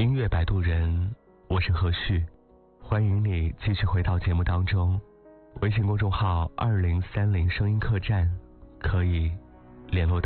音乐摆渡人，我是何旭，欢迎你继续回到节目当中。微信公众号2030声音客栈可以联络